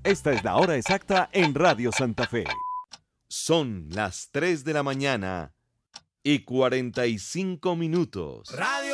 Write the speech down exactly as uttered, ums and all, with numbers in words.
Esta es la hora exacta en Radio Santa Fe. Son las tres de la mañana y cuarenta y cinco minutos. Radio